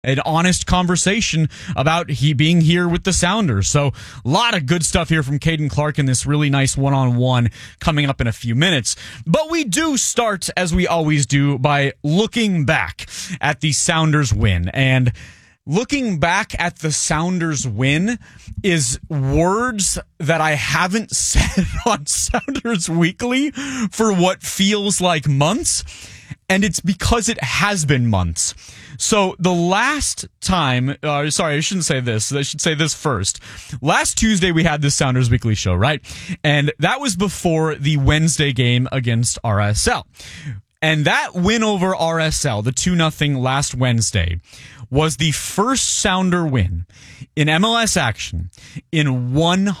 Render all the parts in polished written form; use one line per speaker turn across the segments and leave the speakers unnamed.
an honest conversation about he being here with the Sounders. So a lot of good stuff here from Caden Clark in this really nice one-on-one coming up in a few minutes. But we do start, as we always do, by looking back at the Sounders win. And looking back at the Sounders win is words that I haven't said on Sounders Weekly for what feels like months. And it's because it has been months. So the last time, sorry, I shouldn't say this. I should say this first. Last Tuesday, we had this Sounders Weekly show, right? And that was before the Wednesday game against RSL. And that win over RSL, the 2-0 last Wednesday, was the first Sounder win in MLS action in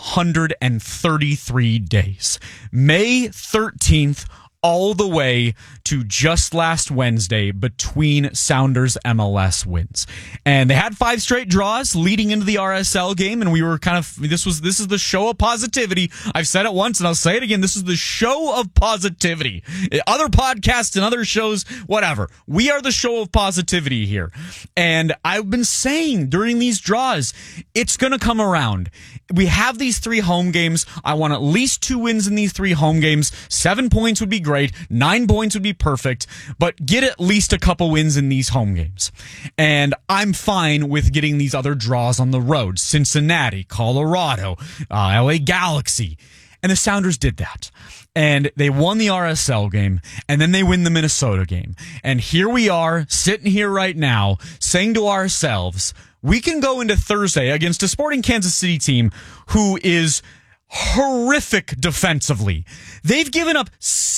133 days. May 13th, all the way to just last Wednesday between Sounders MLS wins. And they had 5 straight draws leading into the RSL game, and we were this is the show of positivity. I've said it once and I'll say it again. This is the show of positivity. Other podcasts and other shows, whatever. We are the show of positivity here. And I've been saying during these draws, it's going to come around. We have these 3 home games. I want at least 2 wins in these 3 home games. 7 points would be great. 9 points would be perfect, but get at least a couple wins in these home games. And I'm fine with getting these other draws on the road. Cincinnati, Colorado, LA Galaxy. And the Sounders did that. And they won the RSL game, and then they win the Minnesota game. And here we are, sitting here right now, saying to ourselves, we can go into Thursday against a Sporting Kansas City team who is horrific defensively. They've given up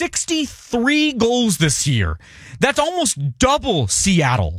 63 goals this year. That's almost double Seattle.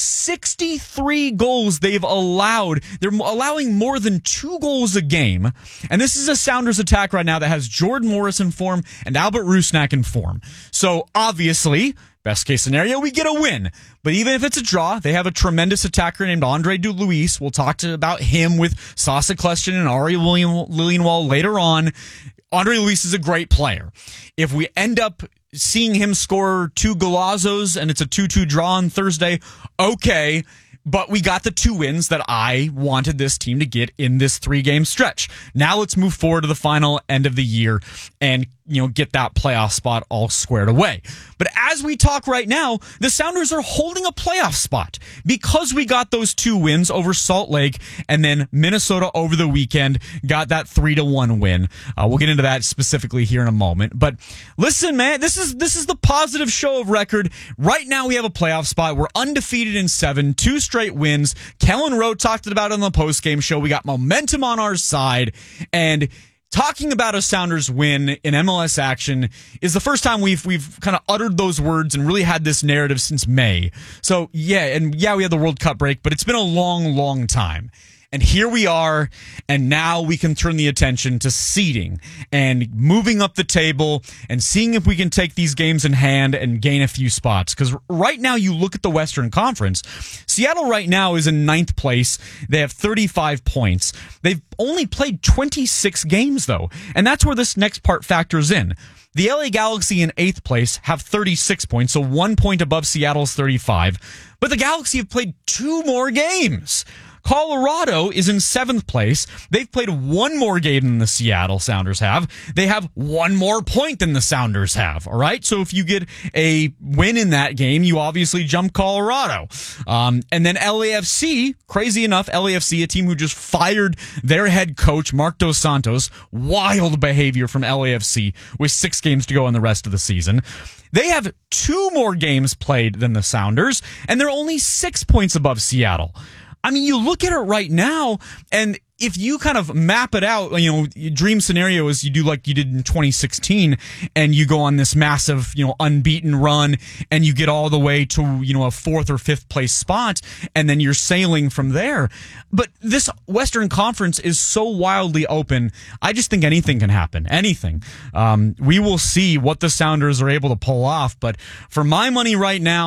63 goals they've allowed. They're allowing more than 2 goals a game. And this is a Sounders attack right now that has Jordan Morris in form and Albert Rusnak in form. So obviously, best case scenario, we get a win. But even if it's a draw, they have a tremendous attacker named Andre DeLuise. We'll talk about him with Sasa Kljestan and Ari Lilienwall later on. Andre DeLuise is a great player. If we end up seeing him score 2 golazos and it's a 2-2 draw on Thursday, okay. But we got the 2 wins that I wanted this team to get in this 3-game stretch. Now let's move forward to the final end of the year and, get that playoff spot all squared away. But as we talk right now, the Sounders are holding a playoff spot because we got those 2 wins over Salt Lake and then Minnesota over the weekend got that 3-1 win. We'll get into that specifically here in a moment. But listen, man, this is the positive show of record. Right now we have a playoff spot. We're undefeated in 7, 2 straight wins. Kellen Rowe talked about it on the post-game show. We got momentum on our side, and talking about a Sounders win in MLS action is the first time we've kind of uttered those words and really had this narrative since May. So we had the World Cup break, but it's been a long, long time. And here we are, and now we can turn the attention to seeding and moving up the table and seeing if we can take these games in hand and gain a few spots. Because right now, you look at the Western Conference, Seattle right now is in 9th place. They have 35 points. They've only played 26 games, though, and that's where this next part factors in. The LA Galaxy in 8th place have 36 points, so 1 point above Seattle's 35. But the Galaxy have played 2 more games. Colorado is in 7th place. They've played 1 more game than the Seattle Sounders have. They have 1 more point than the Sounders have. All right. So if you get a win in that game, you obviously jump Colorado. And then LAFC, crazy enough, LAFC, a team who just fired their head coach, Mark Dos Santos. Wild behavior from LAFC with 6 games to go in the rest of the season. They have 2 more games played than the Sounders, and they're only 6 points above Seattle. I mean, you look at it right now, and if you kind of map it out, dream scenario is you do like you did in 2016, and you go on this massive, unbeaten run, and you get all the way to, a 4th or 5th place spot, and then you're sailing from there. But this Western Conference is so wildly open. I just think anything can happen. Anything. We will see what the Sounders are able to pull off. But for my money right now,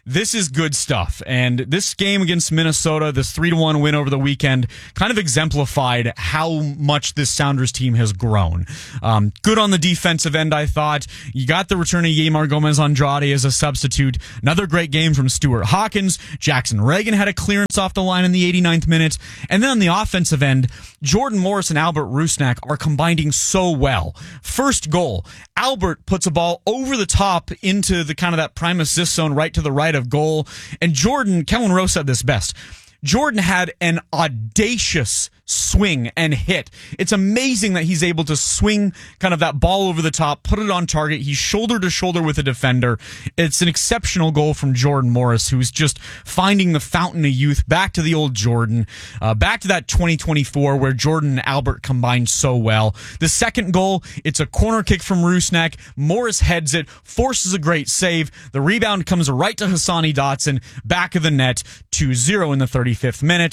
this is good stuff. And this game against Minnesota, this 3-1 win over the weekend, kind of exemplified how much this Sounders team has grown. Good on the defensive end, I thought. You got the return of Yamar Gomez-Andrade as a substitute. Another great game from Stuart Hawkins. Jackson Reagan had a clearance off the line in the 89th minute. And then on the offensive end, Jordan Morris and Albert Rusnak are combining so well. First goal, Albert puts a ball over the top into the kind of that prime assist zone right to the right of goal. And Kellen Rowe said this best. Jordan had an audacious swing and hit. It's amazing that he's able to swing kind of that ball over the top, put it on target. He's shoulder to shoulder with a defender. It's an exceptional goal from Jordan Morris, who's just finding the fountain of youth back to the old Jordan, back to that 2024 where Jordan and Albert combined so well. The second goal, it's a corner kick from Rusnak. Morris heads it, forces a great save. The rebound comes right to Hassani Dotson, back of the net, 2-0 in the 35th minute.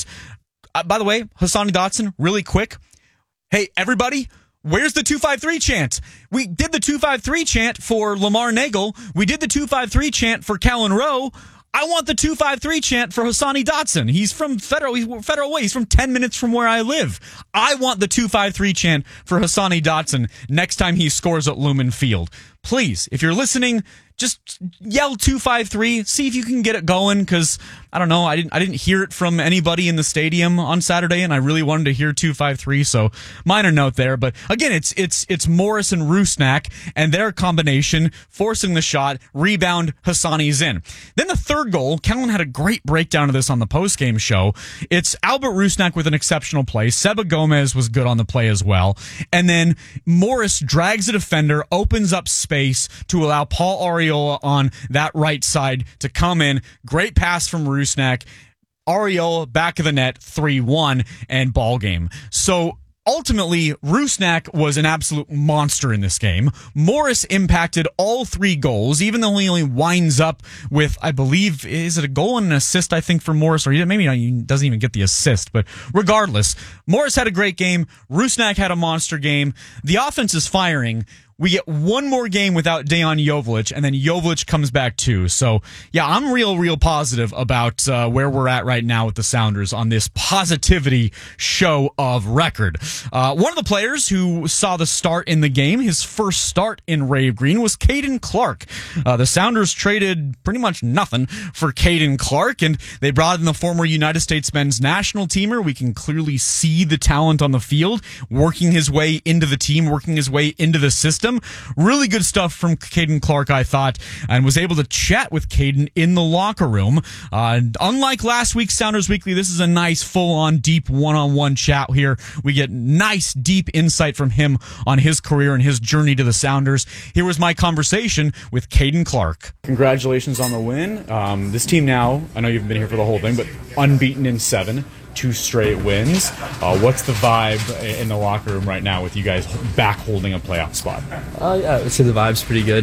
By the way, Hassani Dotson, really quick. Hey, everybody, where's the 253 chant? We did the 253 chant for Lamar Nagel. We did the 253 chant for Kellen Rowe. I want the 253 chant for Hassani Dotson. He's from Federal Way. He's from 10 minutes from where I live. I want the 253 chant for Hassani Dotson next time he scores at Lumen Field. Please, if you're listening, just yell 253. See if you can get it going, because I don't know. I didn't hear it from anybody in the stadium on Saturday, and I really wanted to hear 253. So minor note there, but again, it's Morris and Rusnak and their combination forcing the shot. Rebound, Hassani's in. Then the third goal. Kellen had a great breakdown of this on the postgame show. It's Albert Rusnak with an exceptional play. Seba Gomez was good on the play as well, and then Morris drags a defender, opens up space to allow Paul Arriola on that right side to come in. Great pass from Rusnak. Arriola back of the net, 3-1, and ball game. So ultimately, Rusnak was an absolute monster in this game. Morris impacted all three goals, even though he only winds up with, I believe, is it a goal and an assist, I think, for Morris? Or maybe he doesn't even get the assist. But regardless, Morris had a great game. Rusnak had a monster game. The offense is firing. We get one more game without Dejan Joveljic, and then Joveljic comes back too. So, yeah, I'm real positive about where we're at right now with the Sounders on this positivity show of record. One of the players who saw the start in the game, his first start in Rave Green, was Caden Clark. The Sounders traded pretty much nothing for Caden Clark, and they brought in the former United States men's national teamer. We can clearly see the talent on the field, working his way into the team, working his way into the system. Really good stuff from Caden Clark, I thought, and was able to chat with Caden in the locker room. Unlike last week's Sounders Weekly, this is a nice, full-on, deep one-on-one chat here. We get nice, deep insight from him on his career and his journey to the Sounders. Here was my conversation with Caden Clark. Congratulations on the win. This team now, I know you haven't been here for the whole thing, but unbeaten in 7. 2 straight wins. What's the vibe in the locker room right now with you guys back holding a playoff spot?
Yeah, I would say the vibe's pretty good.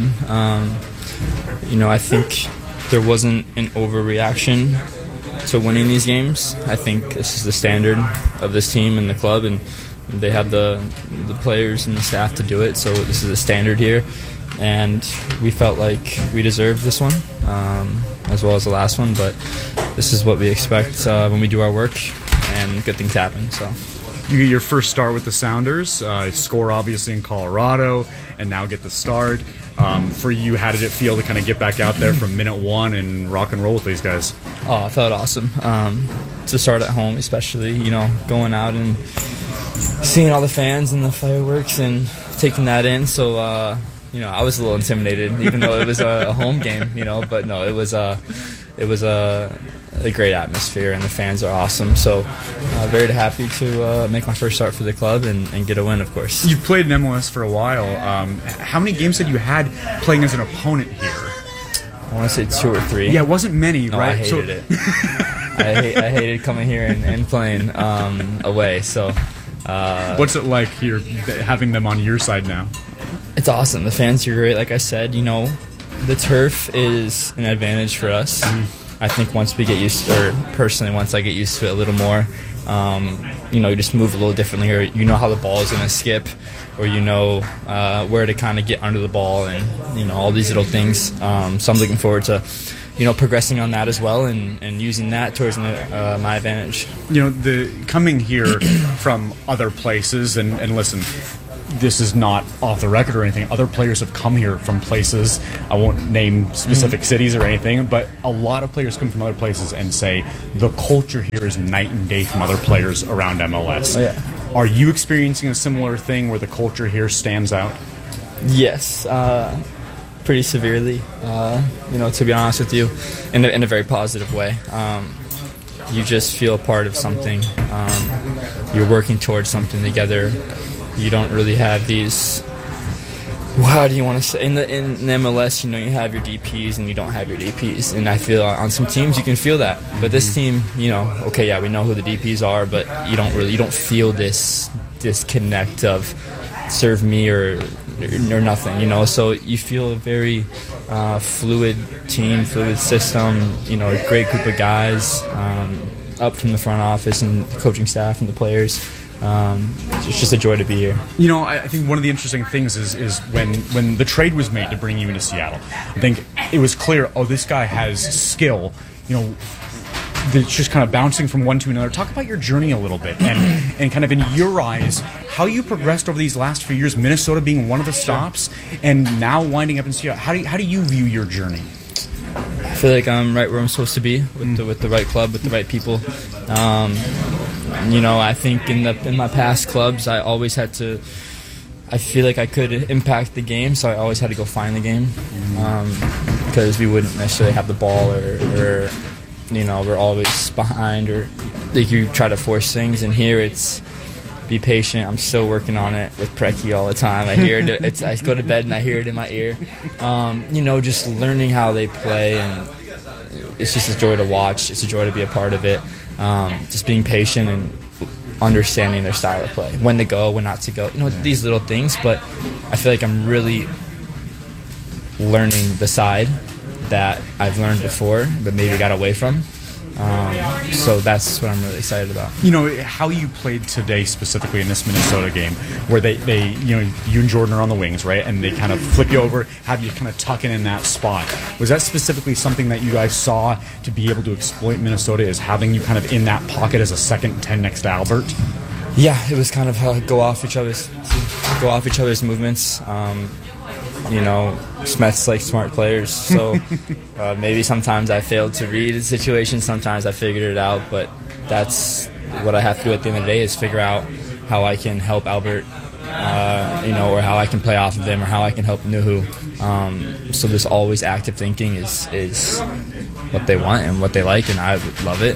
I think there wasn't an overreaction to winning these games. I think this is the standard of this team and the club, and they have the players and the staff to do it, so this is a standard here. And we felt like we deserved this one, as well as the last one, but this is what we expect when we do our work, and good things happen. So
you get your first start with the Sounders, score obviously in Colorado, and now get the start. For you, how did it feel to kind of get back out there from minute one and rock and roll with these guys?
Oh, it felt awesome. To start at home, especially, going out and seeing all the fans and the fireworks and taking that in. So, I was a little intimidated, even though it was a home game, but no, it was a great atmosphere, and the fans are awesome. So very happy to make my first start for the club and get a win, of course.
You've played in MLS for a while. How many games had you had playing as an opponent here?
I want to say 2 or 3.
Yeah, it wasn't many,
no,
right?
I hated it. I hated coming here and playing away. So
what's it like here, having them on your side now?
It's awesome. The fans are great. Like I said, the turf is an advantage for us. I think once we get used to, or personally, once I get used to it a little more, you just move a little differently, or how the ball is going to skip, or where to kind of get under the ball, and all these little things. So I'm looking forward to progressing on that as well and using that towards my advantage.
The coming here from other places, and listen, this is not off the record or anything. Other players have come here from places. I won't name specific cities or anything, but a lot of players come from other places and say the culture here is night and day from other players around MLS.
Oh, yeah.
Are you experiencing a similar thing where the culture here stands out?
Yes, pretty severely. To be honest with you, in a very positive way. You just feel a part of something. You're working towards something together. You don't really have these. How do you want to say? In the MLS, you have your DPs and you don't have your DPs, and I feel on some teams you can feel that. But this team, we know who the DPs are, but you don't feel this disconnect of serve me or nothing. So you feel a very fluid team, fluid system. A great group of guys up from the front office and the coaching staff and the players. It's just a joy to be here.
I think one of the interesting things is when the trade was made to bring you into Seattle, I think it was clear, this guy has skill. It's just kind of bouncing from one to another. Talk about your journey a little bit and kind of in your eyes, how you progressed over these last few years, Minnesota being one of the stops and now winding up in Seattle. How do you view your journey?
I feel like I'm right where I'm supposed to be with the right club, with the right people. I think in my past clubs, I always had to. I feel like I could impact the game, so I always had to go find the game because we wouldn't necessarily have the ball or we're always behind or like you try to force things. And here it's be patient. I'm still working on it with Preki all the time. I hear it. I go to bed and I hear it in my ear. Just learning how they play, and it's just a joy to watch. It's a joy to be a part of it. Just being patient and understanding their style of play, when to go, when not to go. These little things, but I feel like I'm really learning the side that I've learned before, but maybe got away from. So that's what I'm really excited about.
How you played today specifically in this Minnesota game, where they you and Jordan are on the wings, right? And they kind of flip you over, have you kind of tuck in that spot. Was that specifically something that you guys saw to be able to exploit Minnesota, is having you kind of in that pocket as a second 10 next to Albert?
Yeah, it was kind of go off each other's movements. Smets like smart players, so maybe sometimes I failed to read the situation, sometimes I figured it out, but that's what I have to do at the end of the day, is figure out how I can help Albert, or how I can play off of them, or how I can help Nuhu. So this always active thinking is what they want and what they like, and I love it.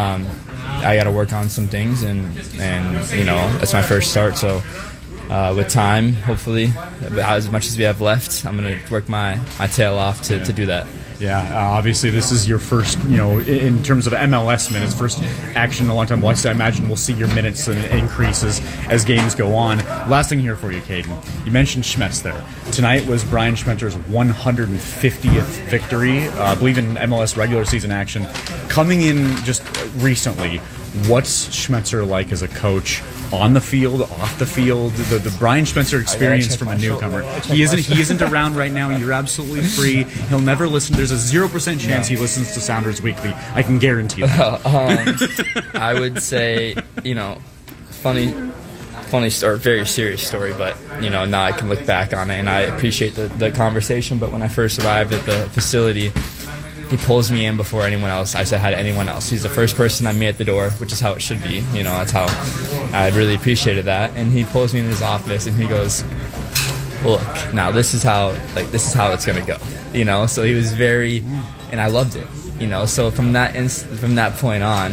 I got to work on some things, and that's my first start, so with time, hopefully, as much as we have left, I'm going to work my tail off to do that.
Yeah, obviously this is your first, in terms of MLS minutes, first action in a long time. Well, I imagine we'll see your minutes and increases as games go on. Last thing here for you, Caden. You mentioned Schmetz there. Tonight was Brian Schmetzer's 150th victory, I believe in MLS regular season action. Coming in just recently, what's Schmetzer like as a coach? On the field, off the field, the Brian Schmetzer experience from a newcomer. He isn't around right now. You're absolutely free. He'll never listen. There's a 0% chance he listens to Sounders Weekly. I can guarantee that.
I would say, funny story, very serious story, but now I can look back on it and I appreciate the conversation. But when I first arrived at the facility, he pulls me in before anyone else. I said hi to anyone else. He's the first person I meet at the door, which is how it should be. That's how I really appreciated that. And he pulls me in his office and he goes, "Look, now this is how it's gonna go." So he was very, and I loved it. So from that point on,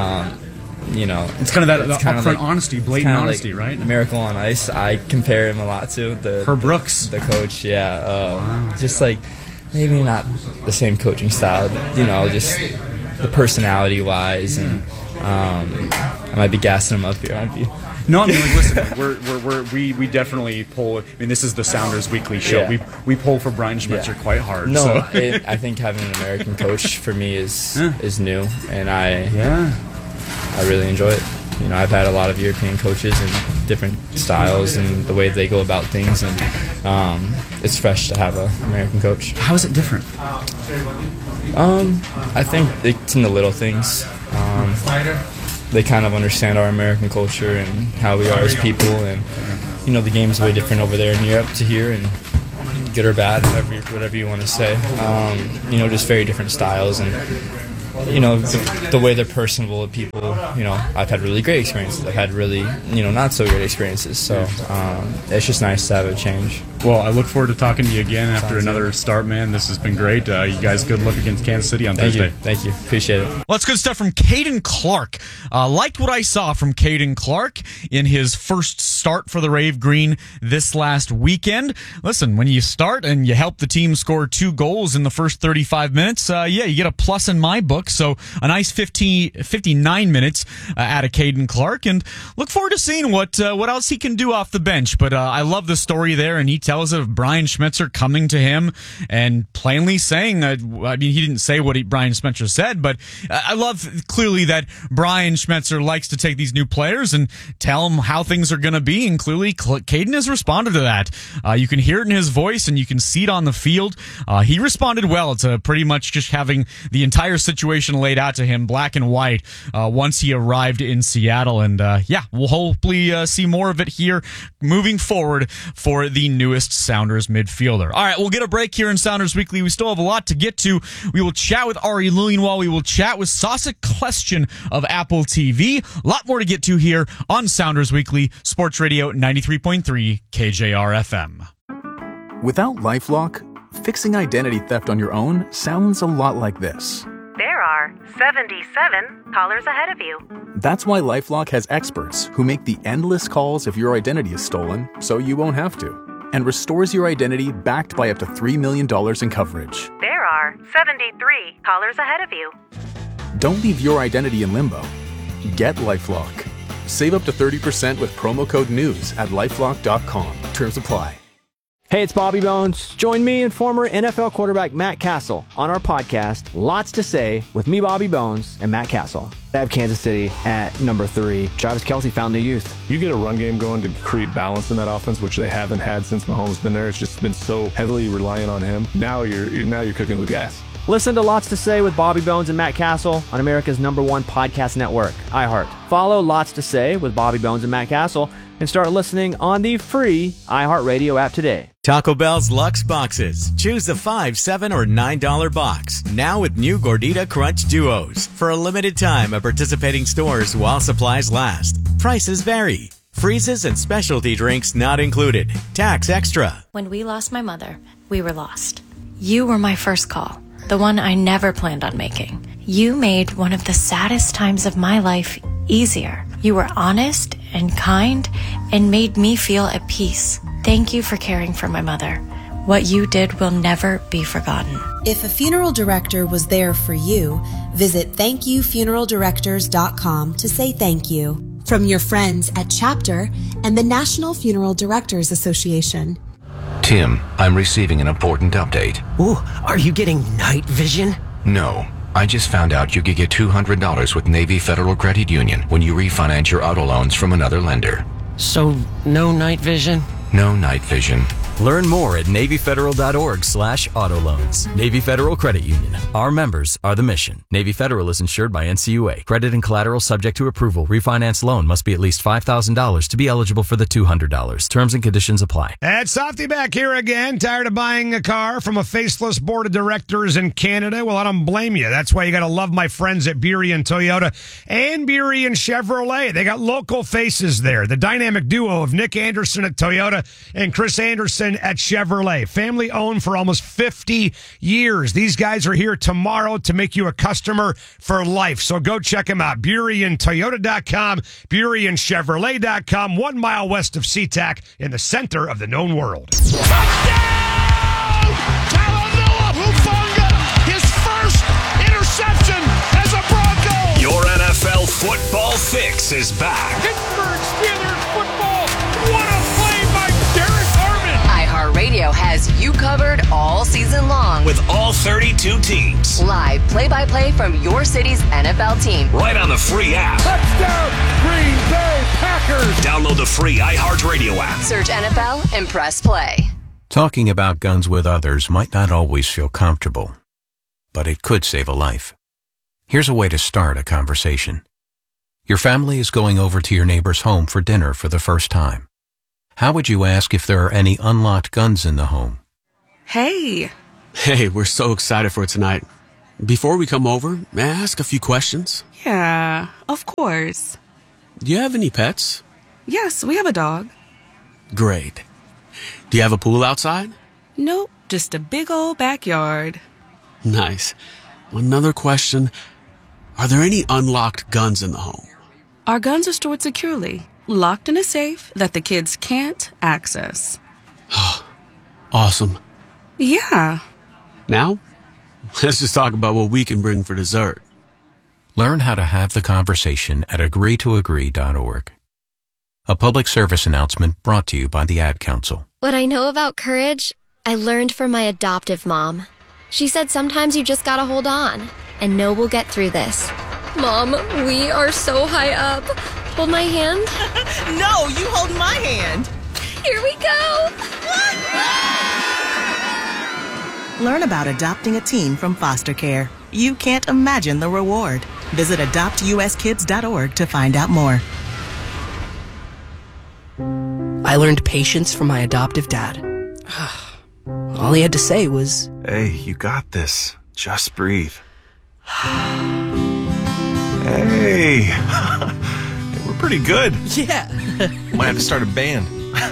it's kind of that upfront honesty, blatant honesty, right?
Miracle on Ice. I compare him a lot to
Herb Brooks,
the coach. Yeah, wow. Just like. Maybe not the same coaching style, just the personality-wise, and I might be gassing him up here, aren't you?
No, I mean, listen, we definitely pull. I mean, this is the Sounders Weekly show.
Yeah.
We pull for Brian Schmetzer quite hard.
No,
so.
I think having an American coach for me is new, and I really enjoy it. I've had a lot of European coaches and different styles and the way they go about things, and it's fresh to have an American coach.
How is it different?
I think it's in the little things. They kind of understand our American culture and how we are as people, and the game's way different over there in Europe to here, and good or bad, whatever you want to say. Just very different styles, and the way they're personable with people. I've had really great experiences. I've had really not so great experiences. So it's just nice to have a change.
Well, I look forward to talking to you again after another start, man. This has been great. You guys, good luck against Kansas City on Thursday.
Thank you. Appreciate it.
Well, that's good stuff from Caden Clark. Liked what I saw from Caden Clark in his first start for the Rave Green this last weekend. Listen, when you start and you help the team score 2 goals in the first 35 minutes, you get a plus in my book. So a nice 59 minutes out of Caden Clark, and look forward to seeing what else he can do off the bench. But I love the story there, and he tells of Brian Schmetzer coming to him and plainly saying, he didn't say what Brian Schmetzer said, but I love clearly that Brian Schmetzer likes to take these new players and tell them how things are going to be, and clearly Caden has responded to that. You can hear it in his voice, and you can see it on the field. He responded well to pretty much just having the entire situation laid out to him, black and white, once he arrived in Seattle. And we'll hopefully see more of it here moving forward for the newest Sounders midfielder. All right, we'll get a break here in Sounders Weekly. We still have a lot to get to. We will chat with Ari Lillienwall. We will chat with Sasa Klestion of Apple TV. A lot more to get to here on Sounders Weekly, Sports Radio 93.3 KJR FM.
Without LifeLock, fixing identity theft on your own sounds a lot like this.
There are 77 callers ahead of you.
That's why LifeLock has experts who make the endless calls if your identity is stolen, so you won't have to, and restores your identity backed by up to $3 million in coverage.
There are 73 callers ahead of you.
Don't leave your identity in limbo. Get LifeLock. Save up to 30% with promo code NEWS at LifeLock.com. Terms apply.
Hey, it's Bobby Bones. Join me and former NFL quarterback Matt Castle on our podcast, Lots to Say, with me, Bobby Bones, and Matt Castle. I have Kansas City at number 3. Travis Kelce found the youth.
You get a run game going to create balance in that offense, which they haven't had since Mahomes been there. It's just been so heavily reliant on him. Now you're cooking with gas.
Listen to Lots to Say with Bobby Bones and Matt Castle on America's #1 podcast network, iHeart. Follow Lots to Say with Bobby Bones and Matt Castle and start listening on the free iHeartRadio app today.
Taco Bell's Luxe Boxes. Choose the $5, $7, or $9 box. Now with new Gordita Crunch Duos. For a limited time at participating stores while supplies last. Prices vary. Freezes and specialty drinks not included. Tax extra.
When we lost my mother, we were lost. You were my first call, the one I never planned on making. You made one of the saddest times of my life easier. You were honest and kind and made me feel at peace. Thank you for caring for my mother. What you did will never be forgotten.
If a funeral director was there for you, visit thankyoufuneraldirectors.com to say thank you. From your friends at Chapter and the National Funeral Directors Association.
Tim, I'm receiving an important update.
Ooh, are you getting night vision?
No. I just found out you could get $200 with Navy Federal Credit Union when you refinance your auto loans from another lender.
So, no night vision?
No night vision.
Learn more at NavyFederal.org/auto loans. Navy Federal Credit Union. Our members are the mission. Navy Federal is insured by NCUA. Credit and collateral subject to approval. Refinance loan must be at least $5,000 to be eligible for the $200. Terms and conditions apply.
And Softy back here again. Tired of buying a car from a faceless board of directors in Canada? Well, I don't blame you. That's why you got to love my friends at Burien Toyota and Burien Chevrolet. They got local faces there. The dynamic duo of Nick Anderson at Toyota and Chris Anderson at Chevrolet. Family owned for almost 50 years. These guys are here tomorrow to make you a customer for life. So go check them out. BurienToyota.com, BurienChevrolet.com, 1 mile west of SeaTac in the center of the known world.
Touchdown! Talanoa Hufanga, his first interception as a Bronco.
Your NFL football fix is back.
Pittsburgh Steelers football. What a play by Derek Harmon.
iHeartRadio has you covered all season long.
With all 32 teams.
Live play-by-play from your city's NFL team.
Right on the free app.
Touchdown, Green Bay Packers.
Download the free iHeartRadio app.
Search NFL and press play.
Talking about guns with others might not always feel comfortable. but it could save a life. Here's a way to start a conversation. Your family is going over to your neighbor's home for dinner for the first time. How would you ask if there are any unlocked guns in the home?
Hey.
Hey, we're so excited for tonight. Before we come over, may I ask a few questions?
Yeah, of course.
Do you have any pets?
Yes, we have a dog.
Great. Do you have a pool outside?
Nope, just a big old backyard.
Nice. Another question. Are there any unlocked guns in the home?
Our guns are stored securely, locked in a safe that the kids can't access.
Awesome.
Yeah.
Now, let's just talk about what we can bring for dessert.
Learn how to have the conversation at agreetoagree.org. A public service announcement brought to you by the Ad Council.
What I know about courage, I learned from my adoptive mom. She said sometimes you just gotta hold on and know we'll get through this. Mom, we are so high up. Hold my hand.
No, you hold my hand.
Here we go.
Learn about adopting a teen from foster care. You can't imagine the reward. Visit adoptuskids.org to find out more.
I learned patience from my adoptive dad. All he had to say was,
"Hey, you got this. Just breathe." Hey, we're pretty good.
Yeah.
Might have to start a band.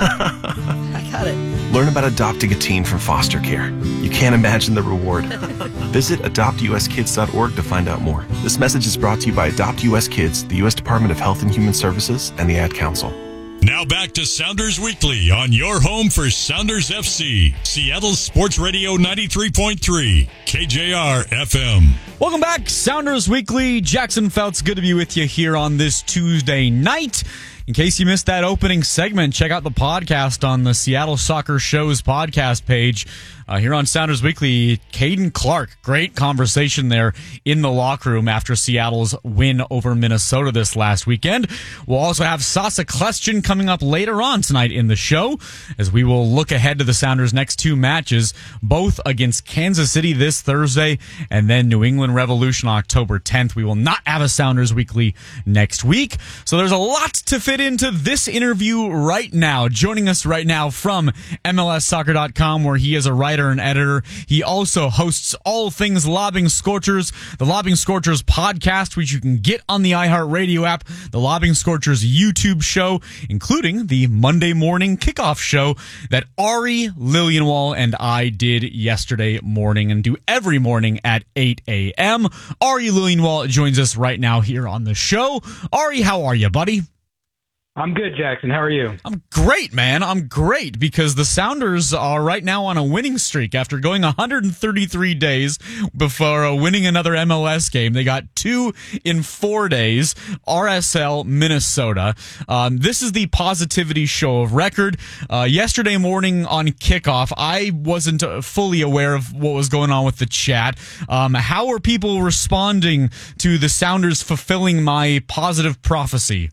I got it.
Learn about adopting a teen from foster care. You can't imagine the reward. Visit adoptuskids.org to find out more. This message is brought to you by Adopt US Kids, the U.S. Department of Health and Human Services, and the Ad Council.
Now back to Sounders Weekly on your home for Sounders FC, Seattle Sports Radio 93.3, KJR FM.
Welcome back, Sounders Weekly. Jackson Feltz, good to be with you here on this Tuesday night. In case you missed that opening segment, check out the podcast on the Seattle Soccer Show's podcast page. Here on Sounders Weekly, Caden Clark, great conversation there in the locker room after Seattle's win over Minnesota this last weekend. We'll also have Sasa Klestjan coming up later on tonight in the show, as we will look ahead to the Sounders' next two matches, both against Kansas City this Thursday and then New England Revolution October 10th. We will not have a Sounders Weekly next week, so there's a lot to fit into this interview right now. Joining us right now from MLSsoccer.com, where he is a writer and editor. He also hosts all things Lobbing Scorchers, the Lobbing Scorchers podcast, which you can get on the iHeartRadio app, the Lobbing Scorchers YouTube show, including the Monday morning kickoff show that Ari Lilienwall and I did yesterday morning and do every morning at 8 a.m. Ari Lilienwall joins us right now here on the show. Ari, how are you, buddy?
I'm good, Jackson. How are you?
I'm great, man. I'm great because the Sounders are right now on a winning streak after going 133 days before winning another MLS game. They got 2 in 4 days. RSL Minnesota. This is the Positivity Show of record. Yesterday morning on kickoff, I wasn't fully aware of what was going on with the chat. How are people responding to the Sounders fulfilling my positive prophecy?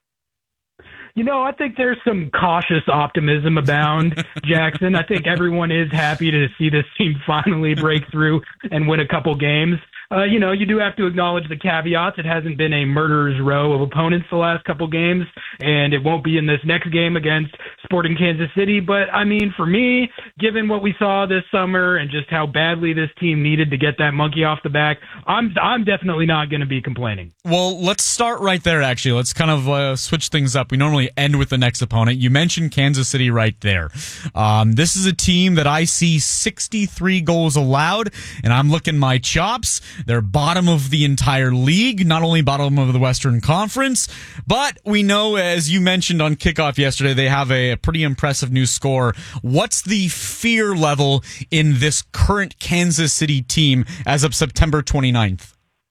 You know, I think there's some cautious optimism abound, Jackson. I think everyone is happy to see this team finally break through and win a couple games. You know, you do have to acknowledge the caveats. It hasn't been a murderer's row of opponents the last couple games, and it won't be in this next game against Sporting Kansas City. But, I mean, for me, given what we saw this summer and just how badly this team needed to get that monkey off the back, I'm definitely not going to be complaining.
Well, let's start right there, actually. Let's kind of switch things up. We normally end with the next opponent. You mentioned Kansas City right there. This is a team that I see 63 goals allowed, and I'm looking my chops. They're bottom of the entire league, not only bottom of the Western Conference, but we know, as you mentioned on kickoff yesterday, they have a pretty impressive new score. What's the fear level in this current Kansas City team as of September 29th?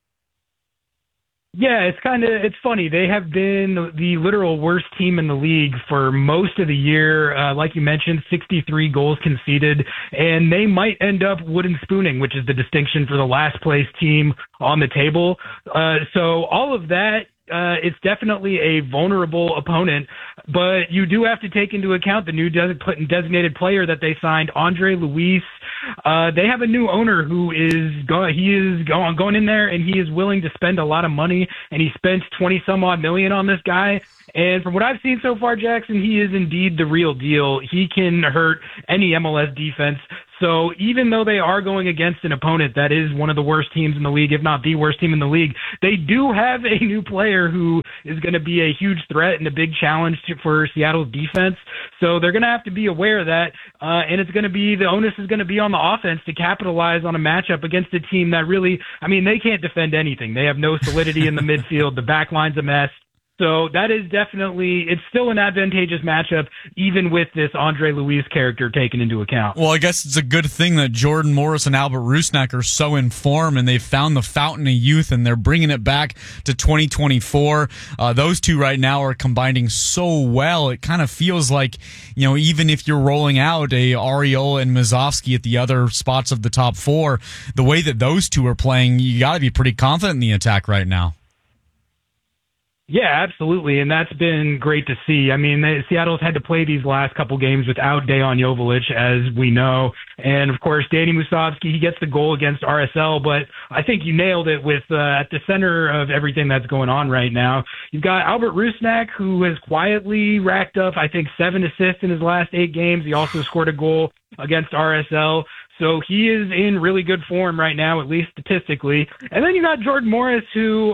Yeah, it's funny. They have been the literal worst team in the league for most of the year. Like you mentioned, 63 goals conceded, and they might end up wooden spooning, which is the distinction for the last place team on the table. So all of that it's definitely a vulnerable opponent, but you do have to take into account the new designated player that they signed, Andre Luis. They have a new owner who is going in there, and he is willing to spend a lot of money, and he spent 20 some odd million on this guy. And from what I've seen so far, Jackson, he is indeed the real deal. He can hurt any MLS defense. So even though they are going against an opponent that is one of the worst teams in the league, if not the worst team in the league, they do have a new player who is going to be a huge threat and a big challenge for Seattle's defense. So they're going to have to be aware of that. And it's going to be, the onus is going to be on the offense to capitalize on a matchup against a team that really, I mean, they can't defend anything. They have no solidity in the midfield. The back line's a mess. So that is definitely, it's still an advantageous matchup, even with this Andre Luis character taken into account.
Well, I guess it's a good thing that Jordan Morris and Albert Rusnak are so in form, and they've found the fountain of youth, and they're bringing it back to 2024. Those two right now are combining so well. It kind of feels like, you know, even if you're rolling out a Ariola and Mazovsky at the other spots of the top four, the way that those two are playing, you got to be pretty confident in the attack right now.
Yeah, absolutely, and that's been great to see. I mean, Seattle's had to play these last couple games without Dejan Joveljic, as we know, and of course, Danny Musovski, he gets the goal against RSL, but I think you nailed it with at the center of everything that's going on right now. You've got Albert Rusnak, who has quietly racked up, I think, 7 assists in his last 8 games. He also scored a goal against RSL. So he is in really good form right now, at least statistically. And then you got Jordan Morris, who,